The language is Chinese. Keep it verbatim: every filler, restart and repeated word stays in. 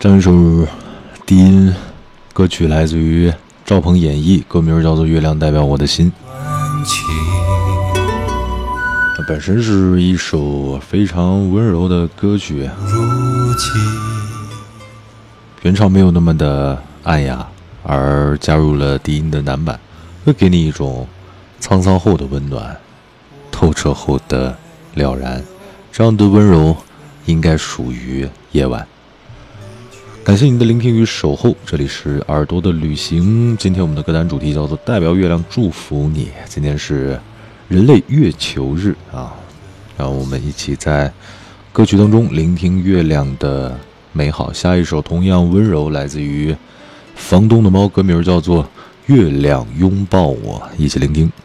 这样一首低音歌曲来自于赵鹏演绎，歌名叫做《月亮代表我的心》。本身是一首非常温柔的歌曲，原唱没有那么的暗哑，而加入了低音的男版，会给你一种沧桑后的温暖，透彻后的了然。这样的温柔应该属于夜晚。感谢您的聆听与守候，这里是耳朵的旅行。今天我们的歌单主题叫做代表月亮祝福你。今天是人类月球日啊，让我们一起在歌曲当中聆听月亮的美好。下一首同样温柔，来自于房东的猫，歌名叫做《月亮拥抱我》，一起聆听。